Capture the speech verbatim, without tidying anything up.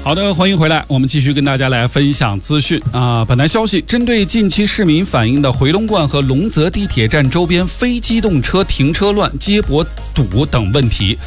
好的，欢迎回来，我们继续跟大家来分享资讯啊。本台消息，针对近期市民反映的回龙观和龙泽地铁站周边非机动车停车乱、接驳堵等问题，